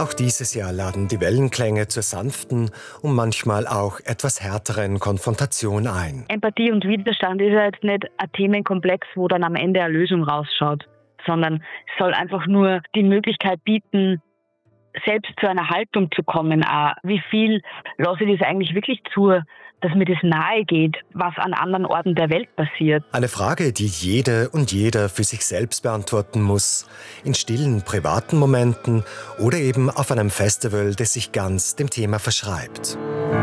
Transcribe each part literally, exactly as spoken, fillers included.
Auch dieses Jahr laden die Wellenklänge zur sanften und manchmal auch etwas härteren Konfrontation ein. Empathie und Widerstand ist ja jetzt nicht ein Themenkomplex, wo dann am Ende eine Lösung rausschaut, sondern es soll einfach nur die Möglichkeit bieten, selbst zu einer Haltung zu kommen. Auch wie viel lasse ich das eigentlich wirklich zu, dass mir das nahe geht, was an anderen Orten der Welt passiert. Eine Frage, die jede und jeder für sich selbst beantworten muss. In stillen, privaten Momenten oder eben auf einem Festival, das sich ganz dem Thema verschreibt.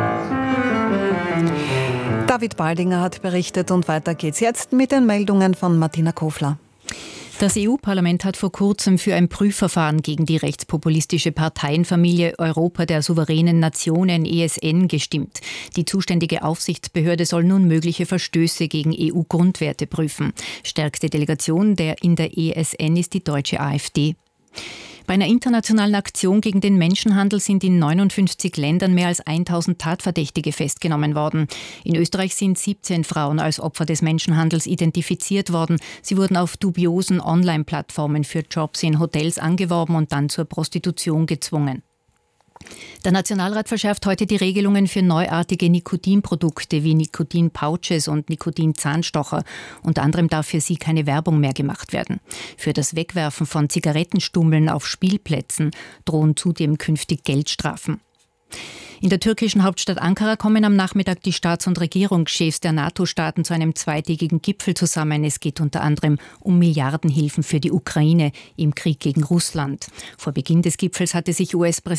David Baldinger hat berichtet und weiter geht's jetzt mit den Meldungen von Martina Kofler. Das E U-Parlament hat vor kurzem für ein Prüfverfahren gegen die rechtspopulistische Parteienfamilie Europa der souveränen Nationen E S N gestimmt. Die zuständige Aufsichtsbehörde soll nun mögliche Verstöße gegen E U-Grundwerte prüfen. Stärkste Delegation der in der E S N ist die deutsche AfD. Bei einer internationalen Aktion gegen den Menschenhandel sind in neunundfünfzig Ländern mehr als tausend Tatverdächtige festgenommen worden. In Österreich sind siebzehn Frauen als Opfer des Menschenhandels identifiziert worden. Sie wurden auf dubiosen Online-Plattformen für Jobs in Hotels angeworben und dann zur Prostitution gezwungen. Der Nationalrat verschärft heute die Regelungen für neuartige Nikotinprodukte wie Nikotin-Pouches und Nikotin-Zahnstocher. Unter anderem darf für sie keine Werbung mehr gemacht werden. Für das Wegwerfen von Zigarettenstummeln auf Spielplätzen drohen zudem künftig Geldstrafen. In der türkischen Hauptstadt Ankara kommen am Nachmittag die Staats- und Regierungschefs der NATO-Staaten zu einem zweitägigen Gipfel zusammen. Es geht unter anderem um Milliardenhilfen für die Ukraine im Krieg gegen Russland. Vor Beginn des Gipfels hatte sich U S-Präsident